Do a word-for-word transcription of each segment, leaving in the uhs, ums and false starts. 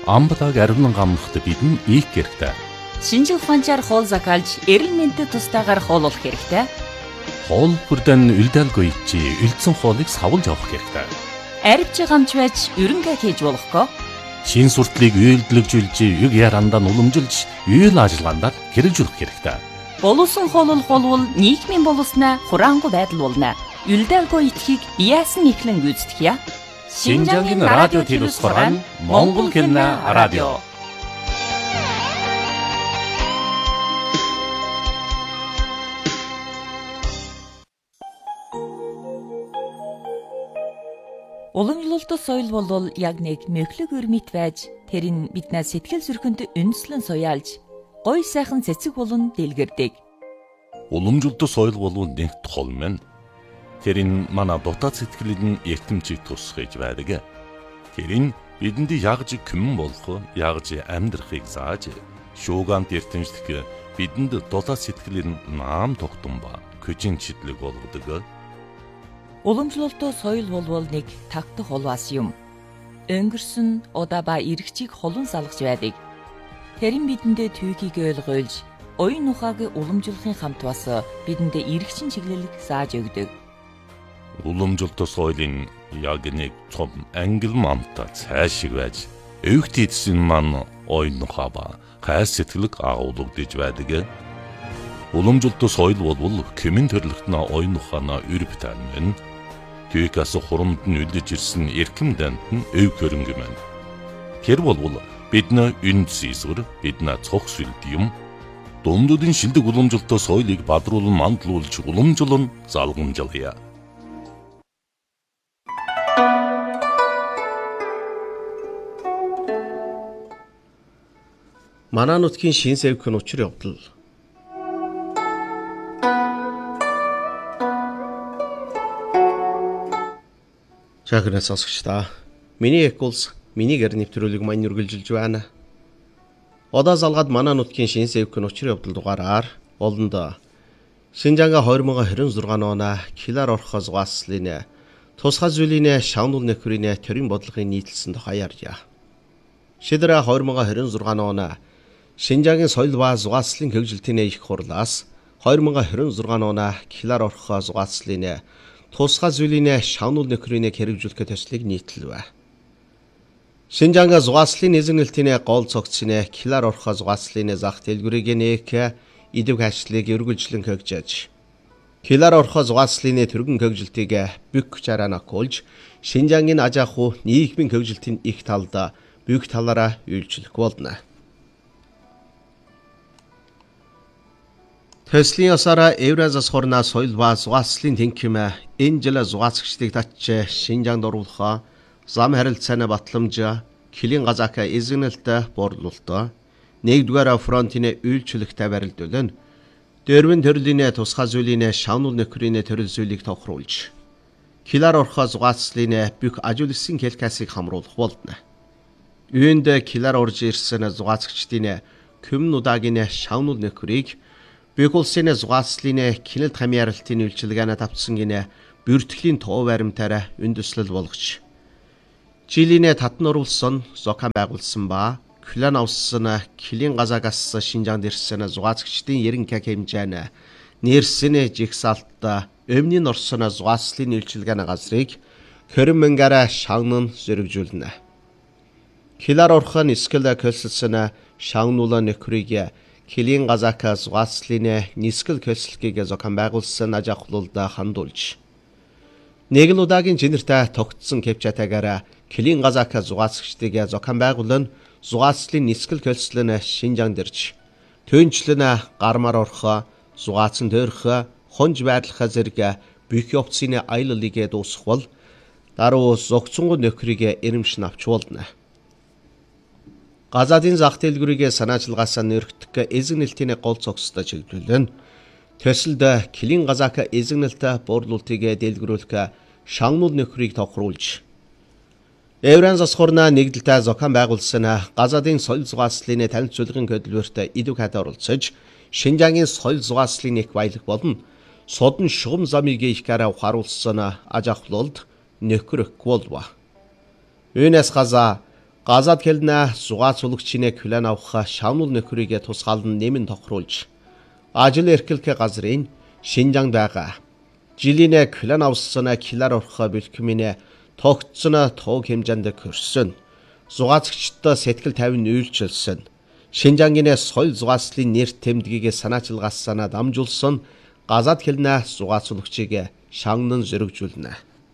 амбалаг ариунан гамнахт бидэн ийх хэрэгтэй. Шинжил ухаанчаар хоол закалж, эрүүл мэндэд тустаагаар хооллох хэрэгтэй. Хоол бүрдэн үлдээлгүй чи үлдсэн хоолыг савлж авах хэрэгтэй. Арвч гамч байж өрөнгө хийж болохгүй. Шин суртлыг үйлдэлжүүлж, юг ярандаа уламжилж, үйл ажиллагаанд хэрэгжүүлэх хэрэгтэй. Боловсон хооллол болвол нийгмийн боловснаа хураангуй байдал болно. Үлдээлгүй итгэхийг яасан ихлэн гүйцэтгэе. Шинжангийн радио телевизээр Монгол хэлний радио. Уламжлалт соёл бол яг нэг мөхлөг өрмөт байж, тэр нь биднээс сэтгэл зүрхэнд үндэслэн суяалж, гой сайхан цэцэг болон дэлгэрдэг. Уламжлалт соёл бол нэг тол мэн. Тэр нь манай дотоод сэтгэлийн эртэмжийг тусгаж байдаг. Тэр нь бидэнд ягж күмэн болох, ягж амьдрахыг зааж, шуугант эртэмжлэх бидэнд дотоод сэтгэлийн наам тогтсон ба көжин читлэг болгодог. Уламжлалт соёл бол нэг тагтах улваас юм. Өнгөрсөн удаа ба иргэчийг холон салгаж байдаг. Тэр нь бидэндээ түүхийг ойлгуулж, оюун ухааг уламжлахын хамт бас бидэндээ иргэчин чиглэлийг зааж өгдөг. Уламжлалт соёлын яг нэг том ангил мамта цаашиг байж, өвгт эдсэн маань оюун ухаа ба хайр сэтгэлэг агуулгадж байдаг. Уламжлалт соёл бол кэмэн төрлөختнө оюун ухаанаа үрб тань. Түүхээс хурамд нь үлдэж ирсэн эрхэм дант нь өв хөрөнгө мэн. Тэр бол бидний үнд зэсвэр, бидний цог сүлд юм. Дундуудын шилдэг уламжлалт соёлыг бадруулан мандлуулж уламжлан залгамжлая. Манай нутгийн шин сэвхэн учир явдал. Чагнаа сонсогчдаа. Миний экулс, миний гэр нэвтрүүлэг маань үргэлжилж байна. Одоо залгаад манай нутгийн шин сэвхэн учир явдал дугаараар олонд Шинжанга двадцать двадцать шесть оноо килар орхоо зугааслын тусгай зүйлийн шавнуул нөхрийн төрийн бодлогын нийтлсэн тухай ярья. Шийдвэр двадцать двадцать шесть оноо Шинжангийн соёл ба зугааслын хөгжилтийн их хурлаас двадцать двадцать шесть оноо килар орхоо зугааслын тусгай зүйлийн шавнуул нөхрийн хэрэгжүүлэх төслийг нийтлэв. Шинжанга зугааслын эзэмнэлтийн гол цогцны килар орхоо зугааслын зах дэлгүүрийг нэх идэв хашлыг үргэлжлэн хөгжиж, килар орхоо зугааслын төргөн хөгжилтийг бүх чараа нөхөж, Шинжангийн аж ахуй нийгмийн хөгжилтийн их талд бүх талаараа үйлчлэх болно. Төслийн осаараа Евразас хорна соёл ба зугааслын тэнхимэ энэ жил зугаасгчдыг татж Шинжаанд оруулах зам харилцааны батламж Килин газака эзэмнэлт борлуулалт нэгдүгээр фронтын үйлчлэгтэй барилдуулна. Дөрвөн төрлийн тусгай зүйлийн шавнуул нөхрийн төрөл зүйлийг тохируулж, килар орхоо зугааслын бүх ажуулсан хэлкасыг хамруулах болно. Үүнд килар орж ирсэн зугаасгчдын көмн удаагийн шавнуул нөхрийг бүх улсын зугааслын кинэлт хамааралтын үйлчилгээнд тавцсан гинэ бүртгэлийн тоо баримтаараа үндэслэл болгож, жилийн татан оруулсан зохион байгуулсан ба Клан авсан Килин газагаас Шинжаанд ирсэн зугаасгчдын ерөнхий хэмжээнд нэрсэн жигсаалтаа өмнө нь орсон зугааслын үйлчилгээний газрыг хорин мянгаар шагнан зэрэгжүүлнэ. Килар орхон нисгэл көлсөлсөн шагнуулаа нөхрийг Килин газака зугааслын нисгэл көлсөлгийг зохион байгуулсан аж ахуйлд хандуулж, нэг л удаагийн жинэртэй тогтсон кэвчатайгаар Килин газака зугаасгчдыг зохион байгуулан зугааслын нисгэл көлслөн Шинжаанд ирж, төнчлөн гармаар орхоо, зугаацсан төрх, хонж байрлах зэрэг бүх явцын аяллыг дуусгавал даруй зогцонгоо нөхрийг эрэмшин авч болно. Газадын зах дэлгүүрийг санаачилгаасаа нэрхтэх эзэгнэлтийн гол цогцтой чиглүүлэн төсөлд Килин газака эзэгнэлт борлуулалтыг дэлгэрүүлэх шавнуул нөхрийг тохируулж, Евразас хорна нэгдэлтэй зохион байгуулсан Газадын соёл зугааслын танилцуулгын хөтөлбөрт идэв хат оролцож, Шинжангийн соёл зугааслын их баялаг болон содон шугам замыг ихгаараа ухааруулсан аж ахуйлд нөхөр болов. Үүнээс газа Газаад келнэ зугац улгчинэ күлэн авах шавнуул нөхрийгэ тусгаалн нэмэн тохируулж ажил эрхлэх газрын Шинжаанд байгаа жилийнэ күлэн авснаа килар орхоо бэлхминэ тогтсоно тоог хэмжээнд көрсөн зугаацчдаа сэтгэл тавин үйлчилсэн Шинжаангинэ соёл зугаацлын нэр тэмдгийг санаачилгаасанаа дамжуулсан газаад хэлнэ зугац улгчийг шагнан зэрэгжүүлнэ.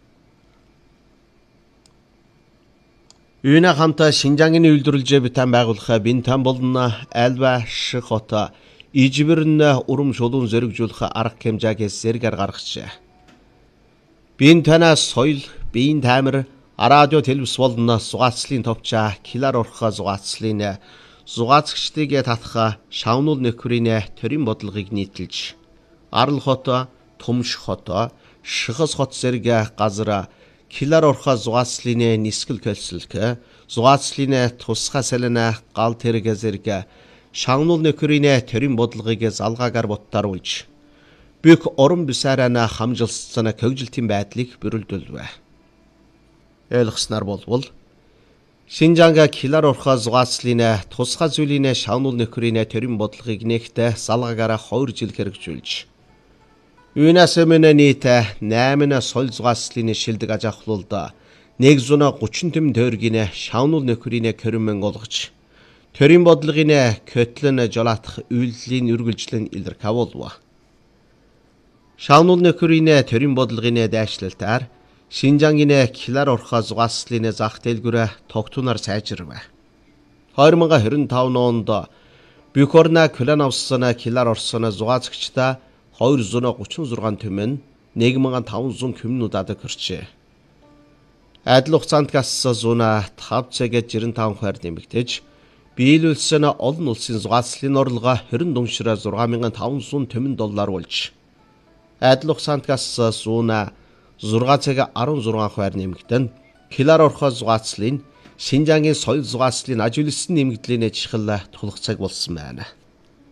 Үүнэ хамтаа Шинжаангины үйлдвэрлэлж битэн байгуулах бинтэн болно альва ших хото ижбэрнэ урам шулуун зэрэгжүүлэх арга хэмжээг зэргээр гаргажээ. Бинтэнэ соёл, биеийн тамир, радио телевиз болно зугаацлын товчаа килар орхоо зугаацлын зугаацчдыг татах шавнуул нөхрийн төрийн бодлогыг нийтэлж Арал хото, Төмш хото, Шихас хот зэрэг газар килар орхоо зугаацлын нисгэл көлсөлк зугаацлын тусгай сална гал тэрэг зэрэг шавнуул нөхрийн төрийн бодлогыг залгаагаар буттааруулж бүх орон бисарана хамжилсан көгжилтийн байдлыг бүрэлдүүлвэ. Ойлгосноор болвол Шинжаанга килар орхоо зугаацлын тусгай зүйлийн шавнуул нөхрийн төрийн бодлогыг нэгтэ залгаагаараа хоёр жил хэрэгжүүлж Үүнээс өмнө нийт найман соёл зугаацлын шилдэг аж ахуйлд нэг зуун гучин тэм тойргийн шавнуул нөхрийн көрмөн олгож төрийн бодлогын көтлөн жолоотох үйлдлийн үргэлжлэн илэрхийлв. Шавнуул нөхрийн төрийн бодлогын дайшлалтаар Шинжаангины килар орхоо зугаацлын зах дэлгүүр тогтунаар сайжирв. хоёр мянга хорин тав онд бүх орны күлэн авсан килар орсон зугаацчдаа хоёр зуун гучин зургаан түмэн нэг мянган таван зуун күмнүүдад хүрчээ. Адил хугацаанд гас зуун тав цагт жирэн таван хувиар нэмэгдэж биелүүлсэн олон улсын зугаацлын орлого хорин дүншрэ зургаан мянган таван зуун түмэн доллар болж адил хугацаанд гас зуун зургаан цаг арван зургаан хувиар нэмэгдэн килар орхоо зугаацлын Шинжаангийн соёл зугаацлын аж үйлсэн нэмэгдлийн чихэл тулах цаг болсон байна.